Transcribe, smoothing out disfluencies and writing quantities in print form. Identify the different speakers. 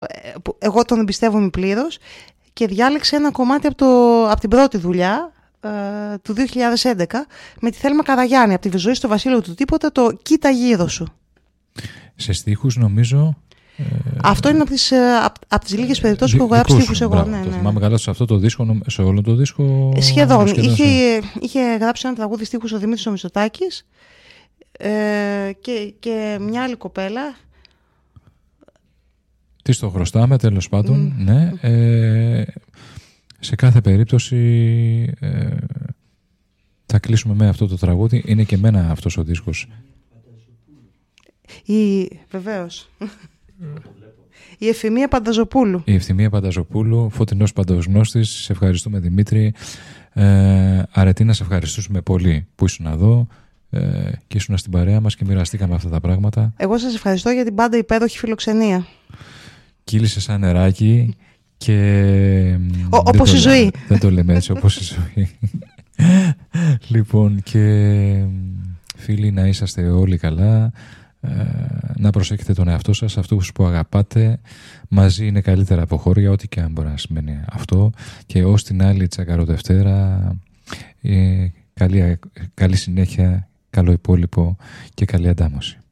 Speaker 1: εγώ τον εμπιστεύομαι πλήρως, και διάλεξε ένα κομμάτι από την πρώτη δουλειά του 2011 με τη Θέλμα Καραγιάννη, από τη ζωή στο Βασίλειο του Τίποτα, το «Κοίτα γύρω σου».
Speaker 2: Σε στίχους νομίζω.
Speaker 1: Αυτό είναι από τις λίγες περιπτώσεις που έχω γράψει στίχους εγώ.
Speaker 2: Ναι. Το θυμάμαι καλά σε αυτό το δίσκο, σε όλο το δίσκο.
Speaker 1: Σχεδόν. Είχε γράψει ένα τραγούδι στίχους ο Δημήτρης ο Μητσοτάκης και μια άλλη κοπέλα.
Speaker 2: Τι στο χρωστάμε, τέλος πάντων. Ναι. Σε κάθε περίπτωση θα κλείσουμε με αυτό το τραγούδι. Είναι και εμένα αυτός ο δίσκος.
Speaker 1: Βεβαίως. Η Ευθυμία Πανταζοπούλου.
Speaker 2: Η Ευθυμία Πανταζοπούλου, Φωτεινός Παντογνώστης. Σε ευχαριστούμε, Δημήτρη. Αρετή, να σε ευχαριστούμε πολύ που ήσουν εδώ και ήσουν στην παρέα μας και μοιραστήκαμε αυτά τα πράγματα.
Speaker 1: Εγώ σας ευχαριστώ για την πάντα υπέροχη φιλοξενία.
Speaker 2: Κύλησε σαν νεράκι και...
Speaker 1: όπως η ζωή.
Speaker 2: Δεν το λέμε έτσι, όπως η ζωή. Λοιπόν, και φίλοι, να είσαστε όλοι καλά. Να προσέχετε τον εαυτό σας, αυτούς που αγαπάτε. Μαζί είναι καλύτερα από χώρια, ό,τι και αν μπορεί να σημαίνει αυτό. Και ως την άλλη Τσακαροδευτέρα, καλή συνέχεια, καλό υπόλοιπο και καλή αντάμωση.